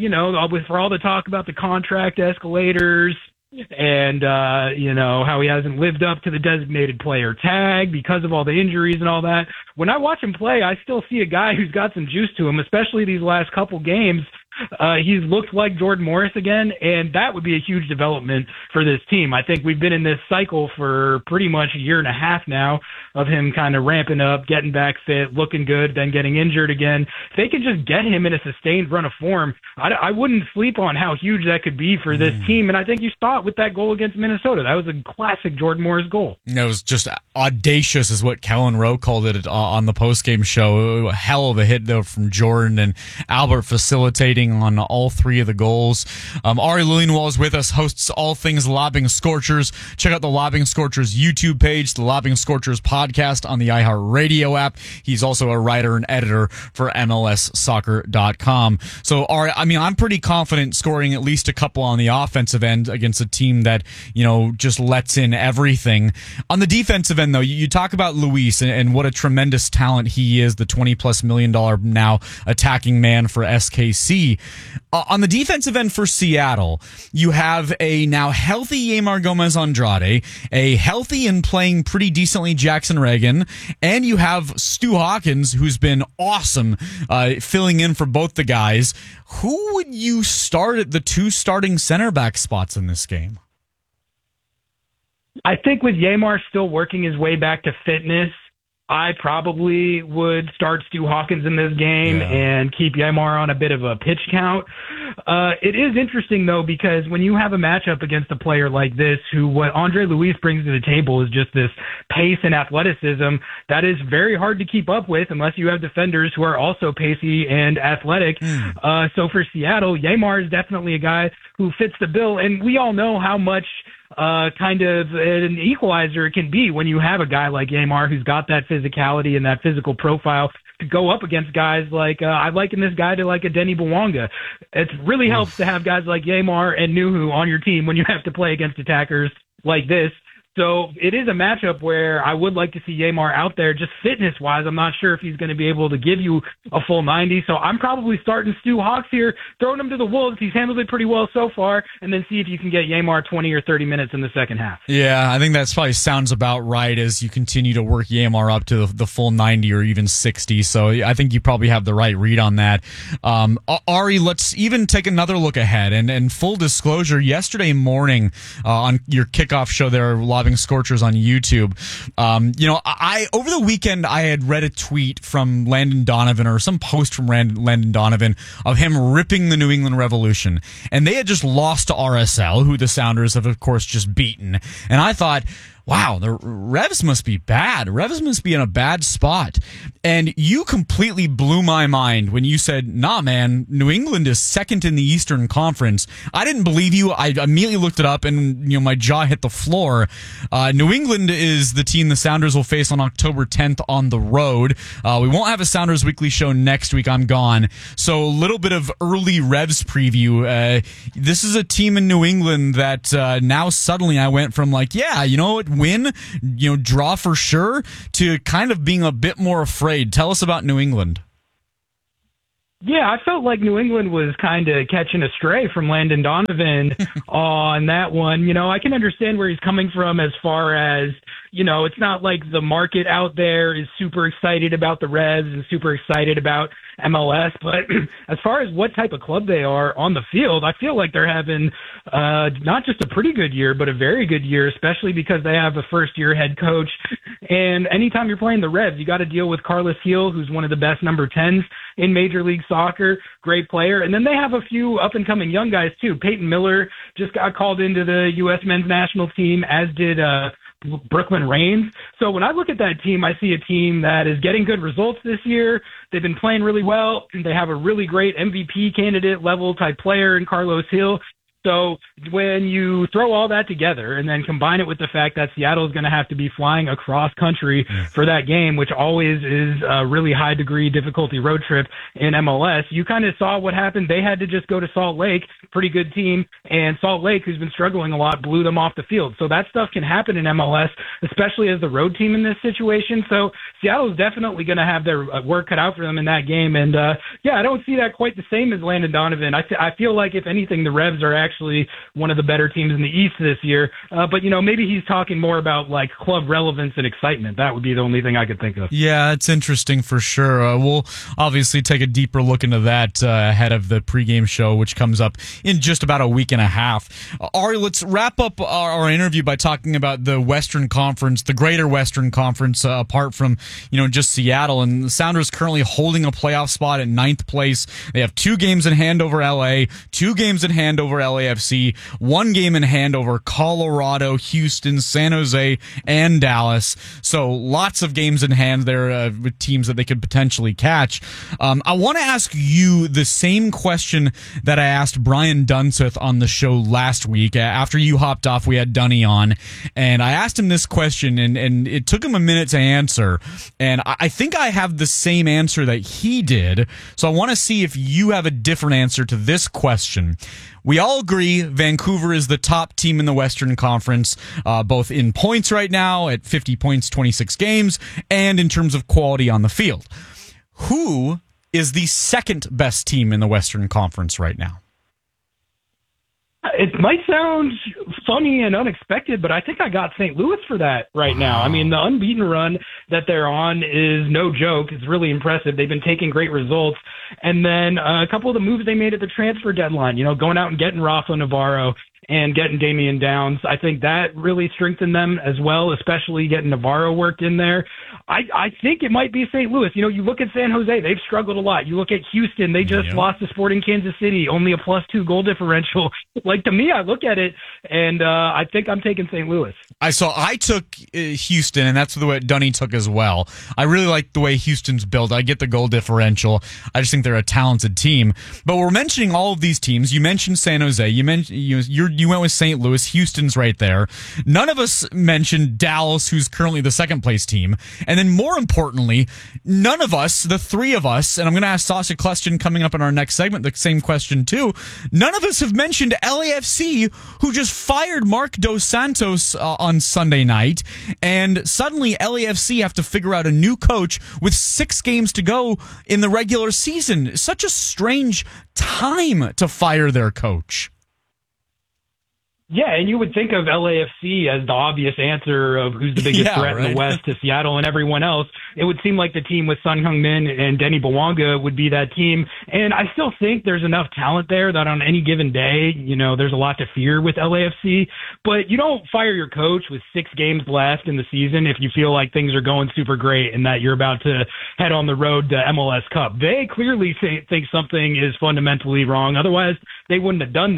for all the talk about the contract escalators and, how he hasn't lived up to the designated player tag because of all the injuries and all that. When I watch him play, I still see a guy who's got some juice to him, especially these last couple games. He's looked like Jordan Morris again, and that would be a huge development for this team. I think we've been in this cycle for pretty much a year and a half now of him kind of ramping up, getting back fit, looking good, then getting injured again. If they can just get him in a sustained run of form, I wouldn't sleep on how huge that could be for this team, and I think you saw it with that goal against Minnesota. That was a classic Jordan Morris goal.
It was just audacious is what Kellen Rowe called it on the postgame show. A hell of a hit, though, from Jordan, and Albert facilitating on all 3 of the goals. Ari Lillienwall is with us, hosts all things Lobbing Scorchers. Check out the Lobbing Scorchers YouTube page, the Lobbing Scorchers podcast on the iHeartRadio app. He's also a writer and editor for MLSsoccer.com. So, Ari, I mean, I'm pretty confident scoring at least a couple on the offensive end against a team that, just lets in everything. On the defensive end, though, you talk about Luis and what a tremendous talent he is, the $20+ million now attacking man for SKC. On the defensive end for Seattle, you have a now healthy Yeimar Gomez Andrade, a healthy and playing pretty decently Jackson Reagan, and you have Stu Hawkins, who's been awesome filling in for both the guys. Who would you start at the 2 starting center back spots in this game?
I think with Yeimar still working his way back to fitness, I probably would start Stu Hawkins in this game and keep Yeimar on a bit of a pitch count. It is interesting, though, because when you have a matchup against a player like this, who what Andre Luis brings to the table is just this pace and athleticism that is very hard to keep up with unless you have defenders who are also pacey and athletic. So for Seattle, Yeimar is definitely a guy who fits the bill, and we all know how much kind of an equalizer it can be when you have a guy like Yeimar who's got that physicality and that physical profile to go up against guys like I liken this guy to like a Denny Bwanga. It really helps to have guys like Yeimar and Nuhu on your team when you have to play against attackers like this. So it is a matchup where I would like to see Yeimar out there. Just fitness-wise, I'm not sure if he's going to be able to give you a full 90. So I'm probably starting Stu Hawks here, throwing him to the Wolves. He's handled it pretty well so far, and then see if you can get Yeimar 20 or 30 minutes in the second half.
Yeah, I think that probably sounds about right as you continue to work Yeimar up to the full 90 or even 60. So I think you probably have the right read on that. Ari, let's even take another look ahead. And full disclosure, yesterday morning on your kickoff show there, Lobbing Scorchers on YouTube. I over the weekend I had read a tweet from Landon Donovan or some post from Landon Donovan of him ripping the New England Revolution, and they had just lost to RSL, who the Sounders have of course just beaten. And I thought, wow, the Revs must be bad. Revs must be in a bad spot. And you completely blew my mind when you said, nah, man, New England is second in the Eastern Conference. I didn't believe you. I immediately looked it up and, my jaw hit the floor. New England is the team the Sounders will face on October 10th on the road. We won't have a Sounders Weekly show next week. I'm gone. So a little bit of early Revs preview. This is a team in New England that now suddenly I went from like, yeah, you know what, win, draw for sure, to kind of being a bit more afraid. Tell us about New England.
Yeah, I felt like New England was kind of catching a stray from Landon Donovan on that one. I can understand where he's coming from as far as, it's not like the market out there is super excited about the Revs and super excited about MLS, but as far as what type of club they are on the field, I feel like they're having not just a pretty good year, but a very good year, especially because they have a first-year head coach. And anytime you're playing the Revs, you got to deal with Carlos Gil, who's one of the best number 10s in Major League Soccer, great player. And then they have a few up-and-coming young guys, too. Peyton Miller just got called into the U.S. men's national team, as did Brooklyn Raines. So when I look at that team, I see a team that is getting good results this year. They've been playing really well. They have a really great MVP candidate level type player in Carlos Gil. So when you throw all that together and then combine it with the fact that Seattle is going to have to be flying across country for that game, which always is a really high degree difficulty road trip in MLS, you kind of saw what happened. They had to just go to Salt Lake, pretty good team, and Salt Lake, who's been struggling a lot, blew them off the field. So that stuff can happen in MLS, especially as the road team in this situation. So Seattle's definitely going to have their work cut out for them in that game. And I don't see that quite the same as Landon Donovan. I feel like, if anything, the Revs are actually one of the better teams in the East this year. But, maybe he's talking more about like club relevance and excitement. That would be the only thing I could think of.
Yeah, it's interesting for sure. We'll obviously take a deeper look into that ahead of the pregame show, which comes up in just about a week and a half. Ari, let's wrap up our interview by talking about the Western Conference, the greater Western Conference, apart from, just Seattle. And the Sounders currently holding a playoff spot at 9th place. They have 2 games in hand over LA, 2 games in hand over LAFC, 1 game in hand over Colorado, Houston, San Jose, and Dallas. So lots of games in hand there with teams that they could potentially catch. I want to ask you the same question that I asked Brian Dunseth on the show last week. After you hopped off, we had Dunny on, and I asked him this question, and it took him a minute to answer. And I think I have the same answer that he did. So I want to see if you have a different answer to this question. We all agree Vancouver is the top team in the Western Conference, both in points right now at 50 points, 26 games, and in terms of quality on the field. Who is the second best team in the Western Conference right now?
It might sound funny and unexpected, but I think I got St. Louis for that right now. I mean, the unbeaten run that they're on is no joke. It's really impressive. They've been taking great results. And then a couple of the moves they made at the transfer deadline, going out and getting Rafa Navarro and getting Damian Downs, I think that really strengthened them as well, especially getting Navarro worked in there. I think it might be St. Louis. You look at San Jose, they've struggled a lot. You look at Houston, they just lost to Sporting Kansas City, only a +2 goal differential. Like, to me, I look at it, and I think I'm taking St. Louis. I took Houston, and that's the way Dunny took as well. I really like the way Houston's built. I get the goal differential. I just think they're a talented team. But we're mentioning all of these teams. You mentioned San Jose. You mentioned you went with St. Louis. Houston's right there. None of us mentioned Dallas, who's currently the second place team. And then more importantly, none of us, the three of us, and I'm going to ask Sasha a question coming up in our next segment, the same question too. None of us have mentioned LAFC, who just fired Mark Dos Santos on Sunday night. And suddenly LAFC have to figure out a new coach with 6 games to go in the regular season. Such a strange time to fire their coach. Yeah, and you would think of LAFC as the obvious answer of who's the biggest threat in the West to Seattle and everyone else. It would seem like the team with Son Heung-min and Denny Bwanga would be that team. And I still think there's enough talent there that on any given day, there's a lot to fear with LAFC. But you don't fire your coach with 6 games left in the season if you feel like things are going super great and that you're about to head on the road to MLS Cup. They clearly think something is fundamentally wrong. Otherwise, they wouldn't have done that.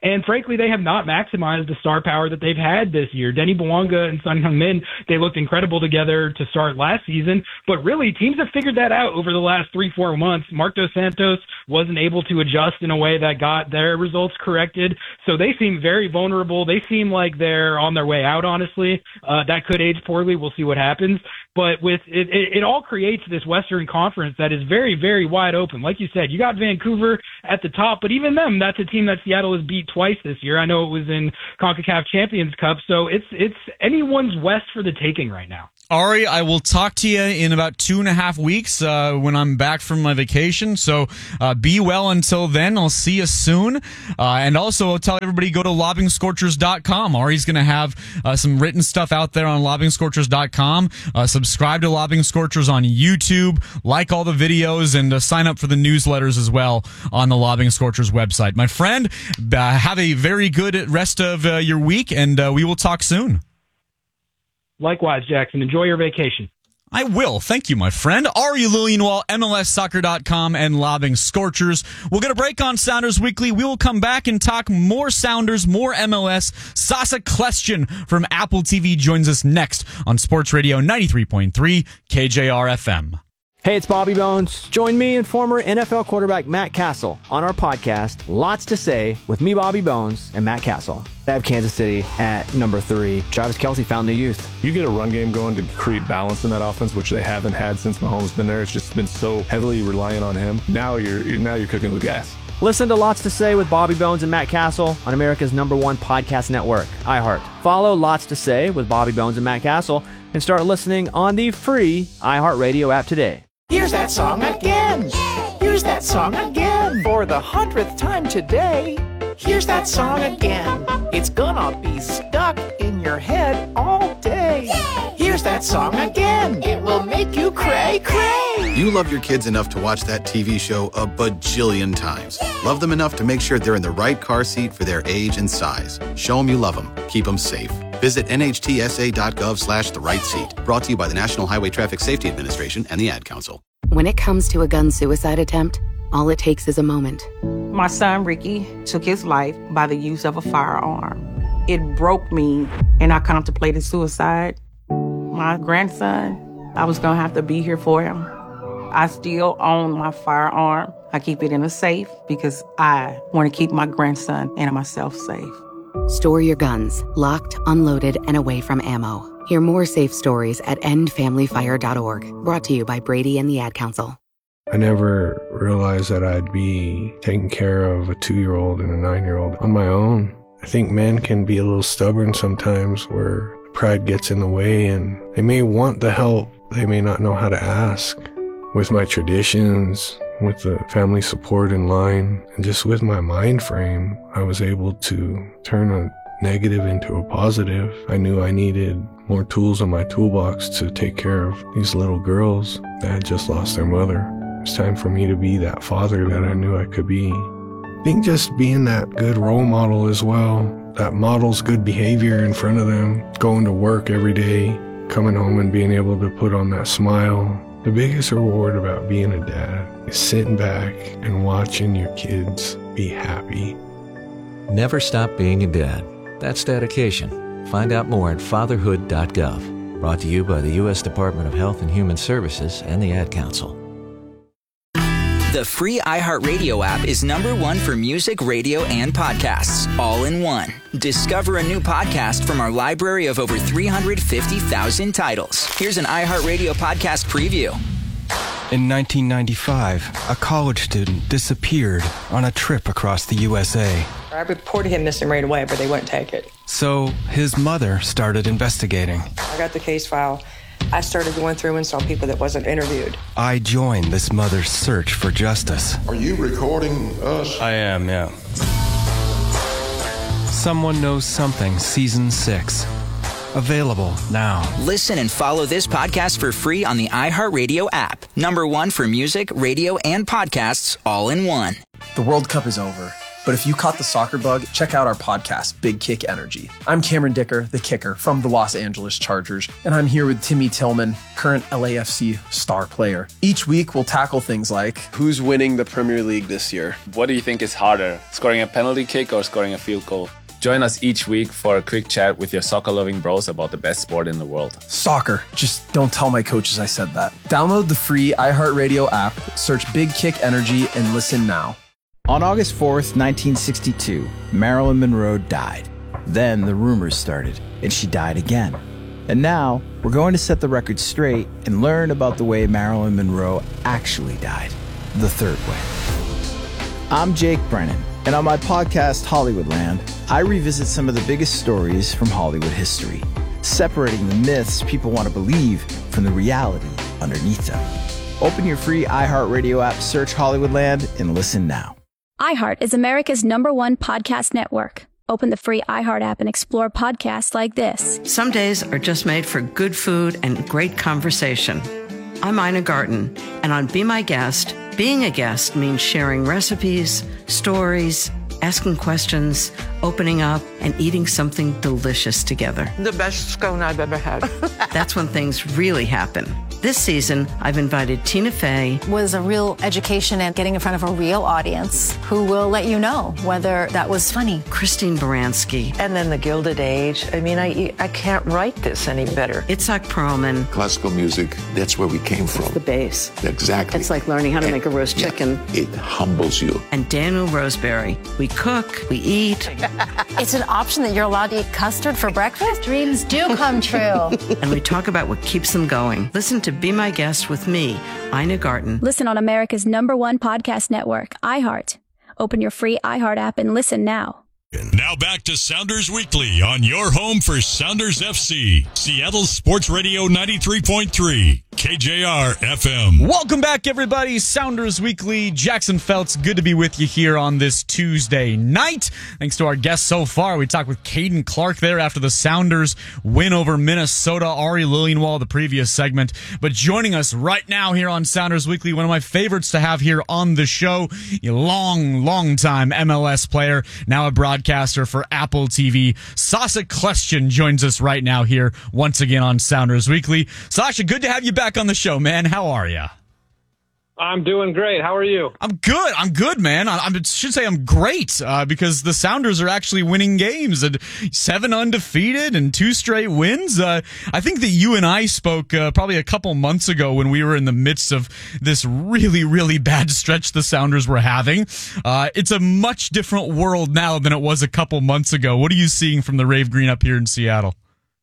And frankly, they have not maximized the star power that they've had this year. Denny Bouanga and Son Heung-min, they looked incredible together to start last season, but really teams have figured that out over the last 3-4 months. Marc Dos Santos wasn't able to adjust in a way that got their results corrected. So they seem very vulnerable. They seem like they're on their way out, honestly. That could age poorly. We'll see what happens. But with it all creates this Western Conference that is very, very wide open. Like you said, you got Vancouver at the top, but even them, that's a team that Seattle has beat twice this year. I know it was in CONCACAF Champions Cup. So it's anyone's West for the taking right now.
Ari, I will talk to you in about 2.5 weeks when I'm back from my vacation. So be well until then. I'll see you soon. And also, I'll tell everybody, go to lobbingscorchers.com. Ari's going to have some written stuff out there on lobbingscorchers.com. Subscribe to Lobbing Scorchers on YouTube. Like all the videos and sign up for the newsletters as well on the Lobbing Scorchers website. My friend, have a very good rest of your week, and we will talk soon.
Likewise, Jackson. Enjoy your vacation.
I will. Thank you, my friend. Ari Lillienwall, MLSsoccer.com, and Lobbing Scorchers. We'll get a break on Sounders Weekly. We will come back and talk more Sounders, more MLS. Sasa Klestjan from Apple TV joins us next on Sports Radio 93.3 KJR FM.
Hey, it's Bobby Bones. Join me and former NFL quarterback Matt Castle on our podcast, Lots to Say, with me, Bobby Bones, and Matt Castle. I have Kansas City at number 3. Travis Kelce found the youth.
You get a run game going to create balance in that offense, which they haven't had since Mahomes been there. It's just been so heavily reliant on him. Now you're cooking with gas.
Listen to Lots to Say with Bobby Bones and Matt Castle on America's #1 podcast network, iHeart. Follow Lots to Say with Bobby Bones and Matt Castle and start listening on the free iHeartRadio app today.
Here's that song again. Here's that song again. For the 100th time today. Here's that song again. It's gonna be stuck in your head all day. Here's that song again. It will make you cray, cray.
You love your kids enough to watch that TV show a bajillion times. Love them enough to make sure they're in the right car seat for their age and size. Show them you love them. Keep them safe. Visit nhtsa.gov/the-right-seat. Brought to you by the National Highway Traffic Safety Administration and the Ad Council.
When it comes to a gun suicide attempt, all it takes is a moment.
My son, Ricky, took his life by the use of a firearm. It broke me, and I contemplated suicide. My grandson, I was going to have to be here for him. I still own my firearm. I keep it in a safe because I want to keep my grandson and myself safe.
Store your guns, locked, unloaded, and away from ammo. Hear more safe stories at endfamilyfire.org. Brought to you by Brady and the Ad Council.
I never realized that I'd be taking care of a 2-year-old and a 9-year-old on my own. I think men can be a little stubborn sometimes where pride gets in the way and they may want the help. They may not know how to ask. With my traditions, with the family support in line, and just with my mind frame, I was able to turn a negative into a positive. I knew I needed more tools in my toolbox to take care of these little girls that had just lost their mother. It's time for me to be that father that I knew I could be. I think just being that good role model as well, that models good behavior in front of them, going to work every day, coming home and being able to put on that smile. The biggest reward about being a dad is sitting back and watching your kids be happy.
Never stop being a dad. That's dedication. Find out more at fatherhood.gov. Brought to you by the U.S. Department of Health and Human Services and the Ad Council.
The free iHeartRadio app is #1 for music, radio, and podcasts, all in one. Discover a new podcast from our library of over 350,000 titles. Here's an iHeartRadio podcast preview.
In 1995, a college student disappeared on a trip across the USA.
I reported him missing right away, but they wouldn't take it.
So his mother started investigating.
I got the case file. I started going through and saw people that wasn't interviewed.
I joined this mother's search for justice.
Are you recording us?
I am, yeah. Someone Knows Something, Season 6. Available now.
Listen and follow this podcast for free on the iHeartRadio app. #1 for music, radio, and podcasts, all in one.
The World Cup is over.
But if you caught the soccer bug, check out our podcast, Big Kick Energy. I'm Cameron Dicker, the kicker from the Los Angeles Chargers, and I'm here with Timmy Tillman, current LAFC star player. Each week, we'll tackle things like,
who's winning the Premier League this year?
What do you think is harder, scoring a penalty kick or scoring a field goal? Join us each week for a quick chat with your soccer-loving bros about the best sport in the world.
Soccer. Just don't tell my coaches I said that. Download the free iHeartRadio app, search Big Kick Energy, and listen now.
On August 4th, 1962, Marilyn Monroe died. Then the rumors started, and she died again. And now, we're going to set the record straight and learn about the way Marilyn Monroe actually died. The third way. I'm Jake Brennan, and on my podcast, Hollywoodland, I revisit some of the biggest stories from Hollywood history, separating the myths people want to believe from the reality underneath them. Open your free iHeartRadio app, search Hollywoodland, and listen now.
iHeart is America's #1 podcast network. Open the free iHeart app and explore podcasts like this.
Some days are just made for good food and great conversation. I'm Ina Garten, and on Be My Guest, being a guest means sharing recipes, stories, asking questions, opening up, and eating something delicious together.
The best scone I've ever had.
That's when things really happen. This season, I've invited Tina Fey.
Was a real education and getting in front of a real audience who will let you know whether that was funny.
Christine Baranski.
And then the Gilded Age. I mean, I can't write this any better.
Itzhak Perlman.
Classical music, that's where we came from.
It's the bass.
Exactly.
It's like learning how to make a roast chicken.
It humbles you.
And Daniel Roseberry. We cook, we eat.
It's an option that you're allowed to eat custard for breakfast? Dreams do come true.
And we talk about what keeps them going. Listen to Be My Guest with me, Ina Garten.
Listen on America's #1 podcast network, iHeart. Open your free iHeart app and listen now.
Now back to Sounders Weekly on your home for Sounders FC, Seattle Sports Radio 93.3, KJR FM.
Welcome back, everybody. Sounders Weekly. Jackson Feltz, good to be with you here on this Tuesday night. Thanks to our guests so far. We talked with Caden Clark there after the Sounders win over Minnesota. Ari Lillienwall, the previous segment. But joining us right now here on Sounders Weekly, one of my favorites to have here on the show, a long time MLS player, now a broadcaster for Apple TV. Sasha Kljestan joins us right now here once again on Sounders Weekly. Sasha, good to have you back on the show, man. How are you?
I'm doing great. How are you?
I'm good, man. I should say I'm great because the Sounders are actually winning games and 7 undefeated and 2 straight wins. I think that you and I spoke probably a couple months ago when we were in the midst of this really bad stretch the Sounders were having. It's a much different world now than it was a couple months ago. What are you seeing from the Rave Green up here in Seattle?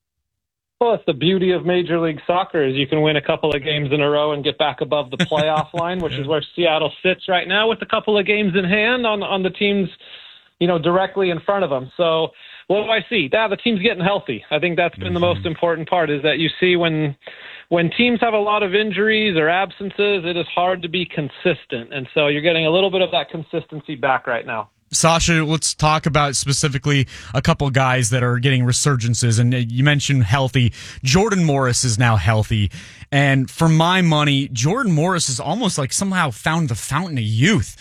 Well, it's the beauty of Major League Soccer is you can win a couple of games in a row and get back above the playoff line, which is where Seattle sits right now with a couple of games in hand on the teams, directly in front of them. So what do I see? The team's getting healthy. I think that's been the most important part is that you see when teams have a lot of injuries or absences, it is hard to be consistent. And so you're getting a little bit of that consistency back right now.
Sasha, let's talk about specifically a couple guys that are getting resurgences. And you mentioned healthy. Jordan Morris is now healthy. And for my money, Jordan Morris is almost like somehow found the fountain of youth.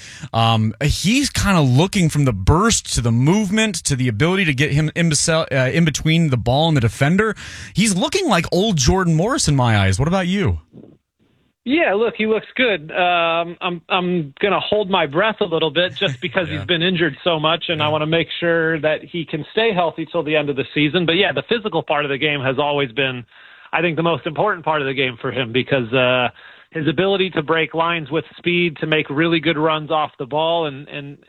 He's kind of looking from the burst to the movement to the ability to get him in between the ball and the defender. He's looking like old Jordan Morris in my eyes. What about you?
Yeah, look, he looks good. I'm going to hold my breath a little bit just because he's been injured so much, and I want to make sure that he can stay healthy till the end of the season. But yeah, the physical part of the game has always been, I think, the most important part of the game for him because his ability to break lines with speed, to make really good runs off the ball, and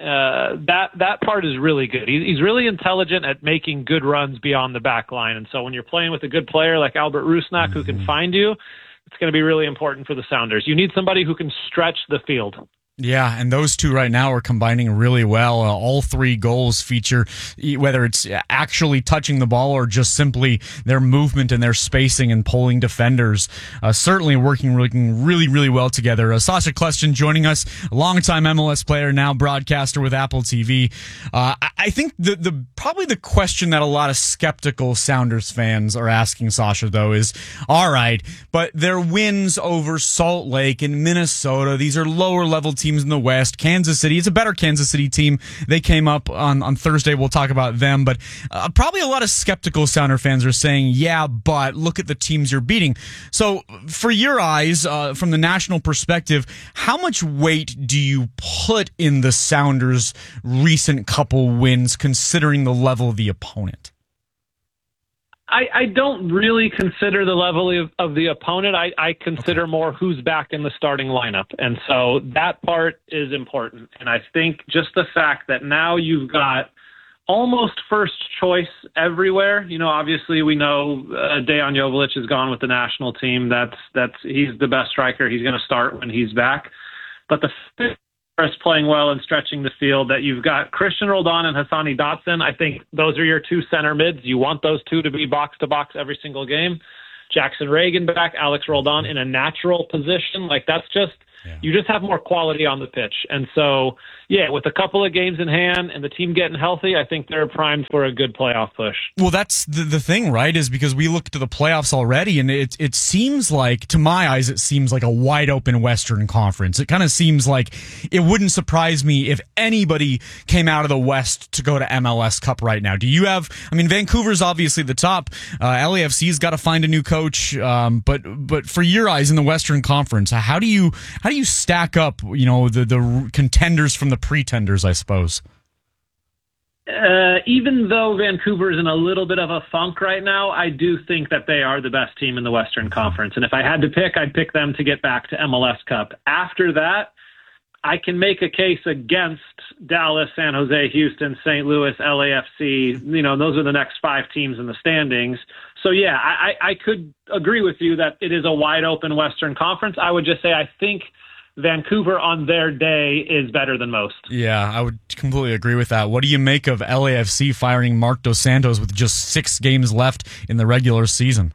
that part is really good. He's really intelligent at making good runs beyond the back line. And so when you're playing with a good player like Albert Rusnak who can find you, it's going to be really important for the Sounders. You need somebody who can stretch the field.
Yeah, and those two right now are combining really well. All 3 goals feature, whether it's actually touching the ball or just simply their movement and their spacing and pulling defenders, certainly working really well together. Sasha Kljestan joining us, a longtime MLS player, now broadcaster with Apple TV. I think the probably the question that a lot of skeptical Sounders fans are asking, Sasha, though, is, all right, but their wins over Salt Lake and Minnesota, these are lower-level teams in the West. Kansas City, it's a better Kansas City team. They came up on Thursday. We'll talk about them. But probably a lot of skeptical Sounder fans are saying, yeah, but look at the teams you're beating. So for your eyes, from the national perspective, how much weight do you put in the Sounders' recent couple wins, considering the level of the opponent?
I don't really consider the level of the opponent. I consider more who's back in the starting lineup. And so that part is important. And I think just the fact that now you've got almost first choice everywhere. You know, obviously we know Dejan Joveljic is gone with the national team. That's he's the best striker. He's going to start when he's back. But the is playing well and stretching the field, that you've got Christian Roldan and Hassani Dotson. I think those are your two center mids. You want those two to be box to box every single game. Jackson Reagan back, Alex Roldan in a natural position. Like that's just, you just have more quality on the pitch. And so, yeah, with a couple of games in hand and the team getting healthy, I think they're primed for a good playoff push.
Well, that's the thing, right, is because we look to the playoffs already, and it seems like, to my eyes, it seems like a wide-open Western Conference. It kind of seems like it wouldn't surprise me if anybody came out of the West to go to MLS Cup right now. Do you have, I mean, Vancouver's obviously the top. LAFC's got to find a new coach, but for your eyes in the Western Conference, how do you stack up, you know, the contenders from the pretenders, I suppose?
Even though Vancouver is in a little bit of a funk right now, I do think that they are the best team in the Western Conference. And if I had to pick, I'd pick them to get back to MLS Cup. After that, I can make a case against Dallas, San Jose, Houston, St. Louis, LAFC. You know, those are the next 5 teams in the standings. So, yeah, I could agree with you that it is a wide open Western Conference. I would just say I think Vancouver on their day is better than most. Yeah,
I would completely agree with that. What do you make of LAFC firing Marc Dos Santos with just 6 games left in the regular season?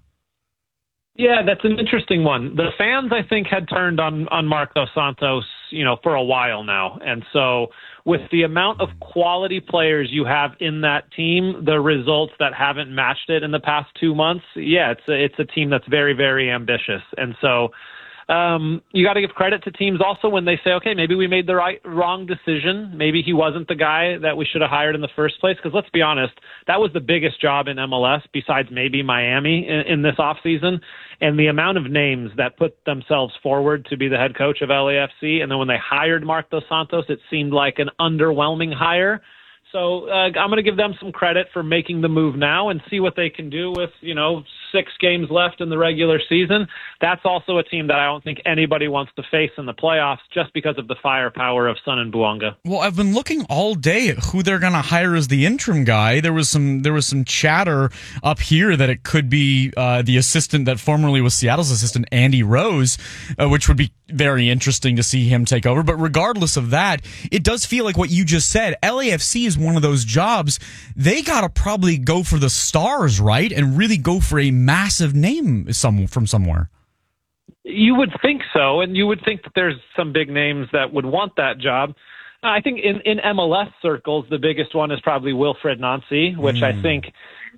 Yeah, that's an interesting one. The fans, I think, had turned on Marc Dos Santos, you know, for a while now. And so with the amount of quality players you have in that team, the results that haven't matched it in the past 2 months, yeah, it's a team that's very, very ambitious. And so you got to give credit to teams also when they say, okay, maybe we made the wrong decision. Maybe he wasn't the guy that we should have hired in the first place. Because let's be honest, that was the biggest job in MLS besides maybe Miami in this offseason. And the amount of names that put themselves forward to be the head coach of LAFC. And then when they hired Marc Dos Santos, it seemed like an underwhelming hire. So I'm going to give them some credit for making the move now and see what they can do with, 6 games left in the regular season. That's also a team that I don't think anybody wants to face in the playoffs just because of the firepower of Son and Bouanga.
Well, I've been looking all day at who they're going to hire as the interim guy. There was some chatter up here that it could be the assistant that formerly was Seattle's assistant, Andy Rose, which would be very interesting to see him take over. But regardless of that, it does feel like what you just said. LAFC is one of those jobs. They got to probably go for the stars, right? And really go for a massive name from somewhere.
You would think so, and you would think that there's some big names that would want that job. I think in MLS circles, the biggest one is probably Wilfred Nancy, which I think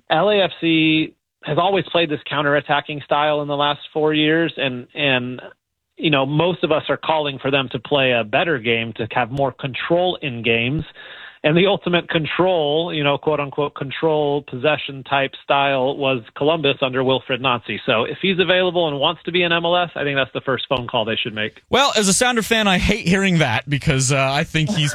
LAFC has always played this counterattacking style in the last 4 years, and most of us are calling for them to play a better game, to have more control in games. And the ultimate control, quote unquote, control possession type style was Columbus under Wilfred Nancy. So if he's available and wants to be in MLS, I think that's the first phone call they should make.
Well, as a Sounder fan, I hate hearing that because I think he's,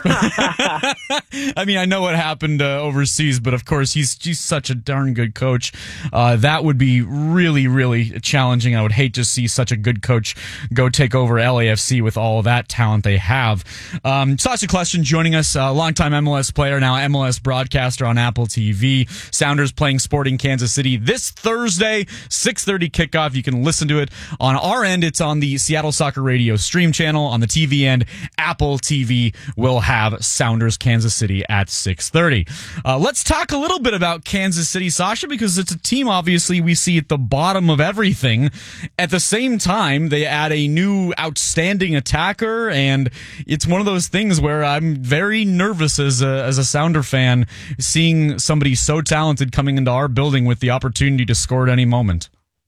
I mean, I know what happened overseas, but of course he's such a darn good coach. That would be really, really challenging. I would hate to see such a good coach go take over LAFC with all of that talent they have. Sasha Kljestan joining us, longtime MLS player, now MLS broadcaster on Apple TV. Sounders playing Sporting Kansas City this Thursday, 6:30 kickoff. You can listen to it on our end. It's on the Seattle Soccer Radio stream channel. On the TV end, Apple TV will have Sounders Kansas City at 6:30. Let's talk a little bit about Kansas City, Sasha, because it's a team obviously we see at the bottom of everything. At the same time, they add a new outstanding attacker, and it's one of those things where I'm very nervous as a Sounder fan, seeing somebody so talented coming into our building with the opportunity to score at any moment.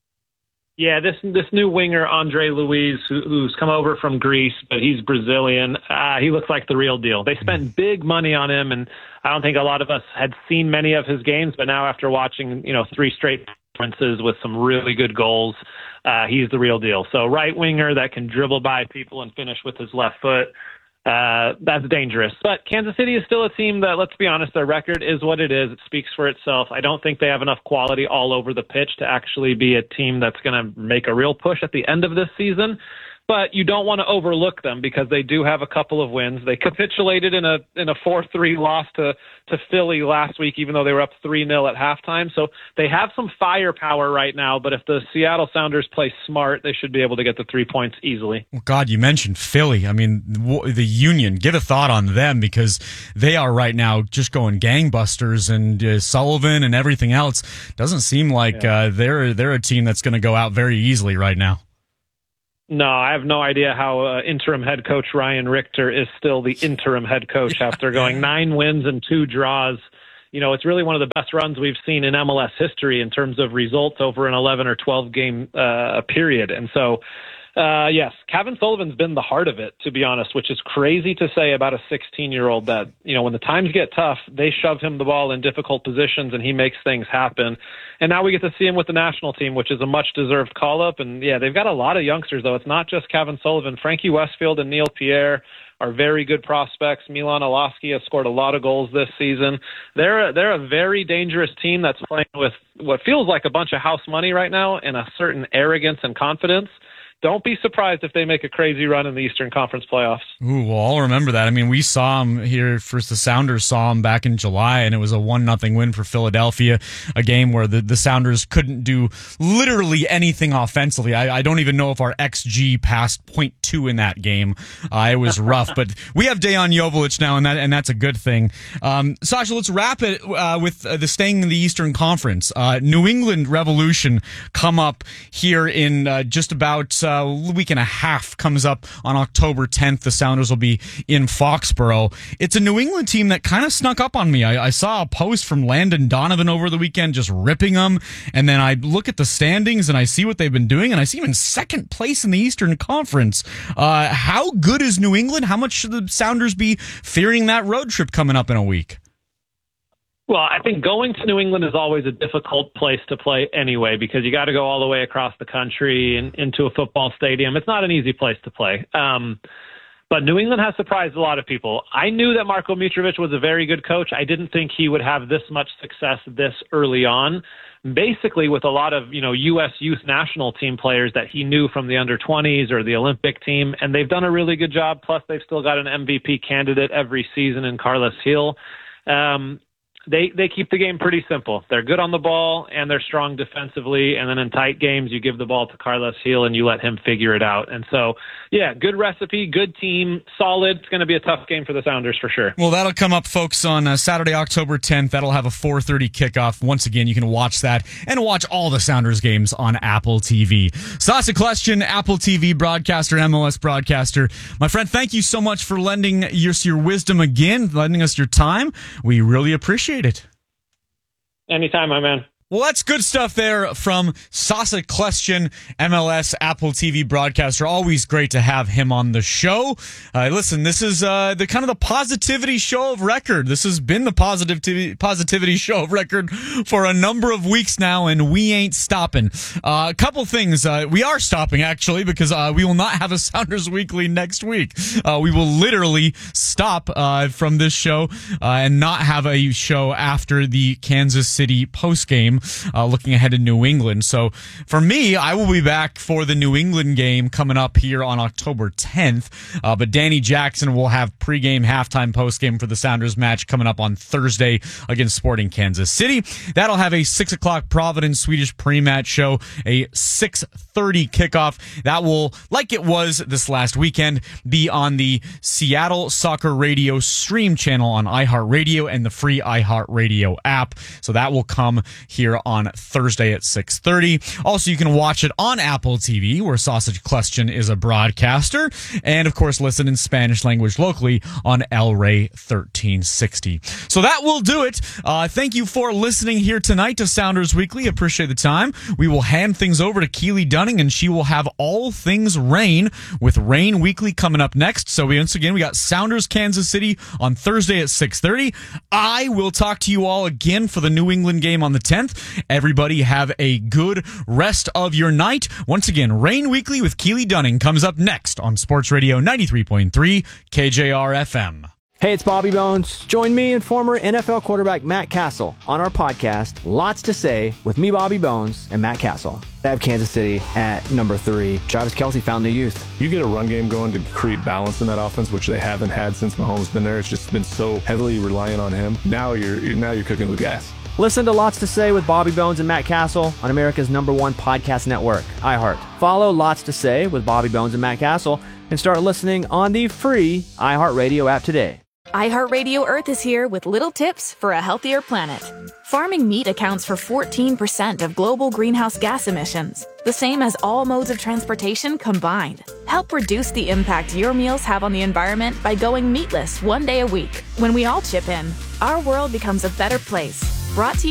Yeah, this new winger, Andre Luiz, who's come over from Greece, but he's Brazilian. He looks like the real deal. They spent big money on him, and I don't think a lot of us had seen many of his games, but now after watching, 3 straight performances with some really good goals, he's the real deal. So right winger that can dribble by people and finish with his left foot. That's dangerous. But Kansas City is still a team that, let's be honest, their record is what it is. It speaks for itself. I don't think they have enough quality all over the pitch to actually be a team that's going to make a real push at the end of this season. But you don't want to overlook them because they do have a couple of wins. They capitulated in a 4-3 loss to Philly last week, even though they were up 3-0 at halftime. So they have some firepower right now, but if the Seattle Sounders play smart, they should be able to get the 3 points easily.
Well, God, you mentioned Philly. I mean, the Union, give a thought on them because they are right now just going gangbusters, and Sullivan and everything else doesn't seem like they're a team that's going to go out very easily right now.
No, I have no idea how interim head coach Ryan Richter is still the interim head coach after going 9 wins and 2 draws. It's really one of the best runs we've seen in MLS history in terms of results over an 11 or 12 game period. And so, yes, Kevin Sullivan's been the heart of it, to be honest, which is crazy to say about a 16-year-old that, when the times get tough, they shove him the ball in difficult positions and he makes things happen. And now we get to see him with the national team, which is a much-deserved call-up. And, yeah, they've got a lot of youngsters, though. It's not just Kevin Sullivan. Frankie Westfield and Neil Pierre are very good prospects. Milan Olaski has scored a lot of goals this season. They're a very dangerous team that's playing with what feels like a bunch of house money right now and a certain arrogance and confidence. Don't be surprised if they make a crazy run in the Eastern Conference playoffs.
Ooh, well, I'll remember that. I mean, we saw them here first. The Sounders saw them back in July, and it was a 1-0 win for Philadelphia, a game where the Sounders couldn't do literally anything offensively. I don't even know if our XG passed 0.2 in that game. It was rough, but we have Dejan Joveljic now, and that's a good thing. Sasha, let's wrap it with the staying in the Eastern Conference. New England Revolution come up here in just about a week and a half, comes up on October 10th. The Sounders will be in Foxborough. It's a New England team that kind of snuck up on me. I saw a post from Landon Donovan over the weekend just ripping them, and then I look at the standings and I see what they've been doing, and I see them in second place in the Eastern Conference. How good is New England? How much should the Sounders be fearing that road trip coming up in a week?
Well, I think going to New England is always a difficult place to play anyway, because you got to go all the way across the country and into a football stadium. It's not an easy place to play. But New England has surprised a lot of people. I knew that Marko Mitrovic was a very good coach. I didn't think he would have this much success this early on, basically with a lot of, U.S. youth national team players that he knew from the under-20s or the Olympic team, and they've done a really good job. Plus, they've still got an MVP candidate every season in Carlos Gil. They keep the game pretty simple. They're good on the ball, and they're strong defensively. And then in tight games, you give the ball to Carlos Gil, and you let him figure it out. And so, yeah, good recipe, good team, solid. It's going to be a tough game for the Sounders for sure.
Well, that'll come up, folks, on Saturday, October 10th. That'll have a 4:30 kickoff. Once again, you can watch that and watch all the Sounders games on Apple TV. Sasha Kljestan, Apple TV broadcaster, MLS broadcaster. My friend, thank you so much for lending us your wisdom again, lending us your time. We really appreciate it.
Anytime, my man.
Well, that's good stuff there from Sasha Kljestan, MLS Apple TV broadcaster. Always great to have him on the show. Listen, this is the kind of the positivity show of record. This has been the positivity show of record for a number of weeks now, and we ain't stopping. A couple things. We are stopping, actually, because we will not have a Sounders Weekly next week. We will literally stop from this show and not have a show after the Kansas City postgame. Looking ahead to New England. So for me, I will be back for the New England game coming up here on October 10th. But Danny Jackson will have pregame, halftime, postgame for the Sounders match coming up on Thursday against Sporting Kansas City. That'll have a 6 o'clock Providence Swedish pre-match show, a 6:30 kickoff. That will, like it was this last weekend, be on the Seattle Soccer Radio stream channel on iHeartRadio and the free iHeartRadio app. So that will come here here on Thursday at 6:30. Also, you can watch it on Apple TV, where Sausage Question is a broadcaster, and of course, listen in Spanish language locally on El Rey 1360. So that will do it. Thank you for listening here tonight to Sounders Weekly. Appreciate the time. We will hand things over to Keely Dunning, and she will have all things rain with Rain Weekly coming up next. So once again, we got Sounders Kansas City on Thursday at 6:30. I will talk to you all again for the New England game on the 10th. Everybody have a good rest of your night. Once again, Rain Weekly with Keely Dunning comes up next on Sports Radio 93.3 KJR FM.
Hey, it's Bobby Bones. Join me and former NFL quarterback Matt Castle on our podcast, Lots to Say, with me, Bobby Bones, and Matt Castle. I have Kansas City at number 3. Travis Kelce found new youth.
You get a run game going to create balance in that offense, which they haven't had since Mahomes been there. It's just been so heavily reliant on him. Now you're cooking with gas.
Listen to Lots to Say with Bobby Bones and Matt Castle on America's #1 podcast network, iHeart. Follow Lots to Say with Bobby Bones and Matt Castle and start listening on the free iHeartRadio app today.
iHeartRadio Earth is here with little tips for a healthier planet. Farming meat accounts for 14% of global greenhouse gas emissions, the same as all modes of transportation combined. Help reduce the impact your meals have on the environment by going meatless one day a week. When we all chip in, our world becomes a better place. Brought to you